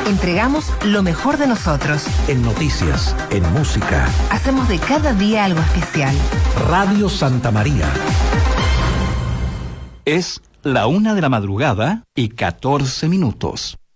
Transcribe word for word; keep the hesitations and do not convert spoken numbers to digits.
Entregamos lo mejor de nosotros. En noticias, en música. Hacemos de cada día algo especial. Radio Santa María. Es la una de la madrugada y catorce minutos.